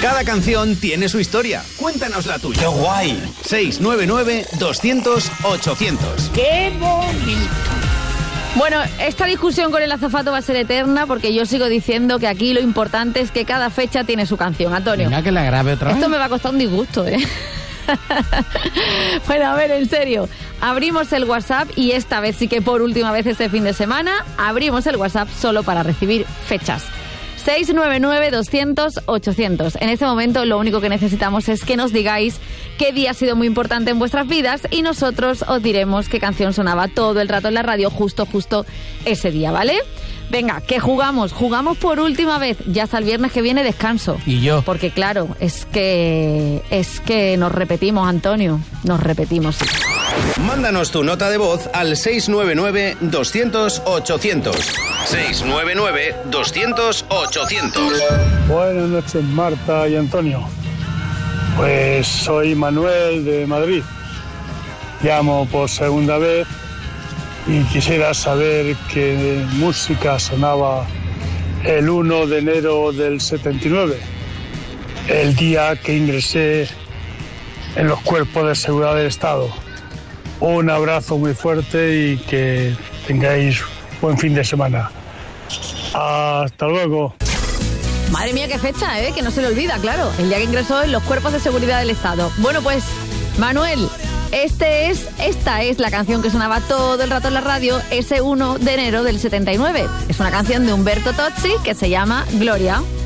Cada canción tiene su historia. Cuéntanos la tuya. ¡Qué guay! 699-200-800. ¡Qué bonito! Bueno, esta discusión con el azafato va a ser eterna porque yo sigo diciendo que aquí lo importante es que cada fecha tiene su canción. Antonio. Venga, que la grabe otra vez. Esto me va a costar un disgusto, ¿eh? Bueno, a ver, en serio. Abrimos el WhatsApp y esta vez sí que por última vez este fin de semana abrimos el WhatsApp solo para recibir fechas. 699-200-800. En este momento lo único que necesitamos es que nos digáis qué día ha sido muy importante en vuestras vidas y nosotros os diremos qué canción sonaba todo el rato en la radio justo ese día, ¿vale? Venga, que jugamos por última vez. Ya hasta el viernes que viene descanso. ¿Y yo? Porque claro, es que nos repetimos, Antonio. Nos repetimos, sí. Mándanos tu nota de voz al 699-200-800. 699-200-800. Buenas noches, Marta y Antonio. Pues soy Manuel de Madrid. Llamo por segunda vez y quisiera saber qué música sonaba el 1 de enero del 79, el día que ingresé en los cuerpos de seguridad del Estado. Un abrazo muy fuerte y que tengáis buen fin de semana. Hasta luego. Madre mía, qué fecha, ¿eh? Que no se le olvida, claro. El día que ingresó en los cuerpos de seguridad del Estado. Bueno, pues, Manuel, esta es la canción que sonaba todo el rato en la radio, ese 1 de enero del 79. Es una canción de Umberto Tozzi que se llama Gloria.